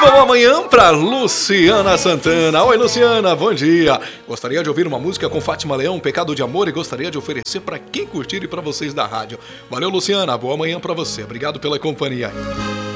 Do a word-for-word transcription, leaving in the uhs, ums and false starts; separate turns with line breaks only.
boa manhã para Luciana Santana. Oi, Luciana, bom dia. Gostaria de ouvir uma música com Fátima Leão, Pecado de Amor, e gostaria de oferecer para quem curtir e para vocês da rádio. Valeu, Luciana, boa manhã para você. Obrigado pela companhia.